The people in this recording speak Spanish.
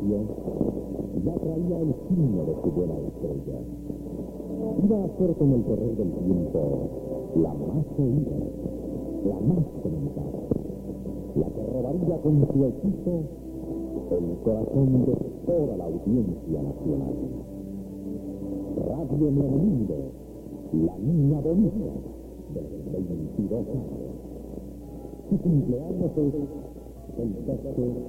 Octavio ya traía el signo de su buena estrella. Iba a ser con el correr del tiempo la más oída, la más comentada, la que robaría con su hechizo el corazón de toda la audiencia nacional. Radio Nuevo Mundo, la niña bonita de 22 años. Su cumpleaños es el 12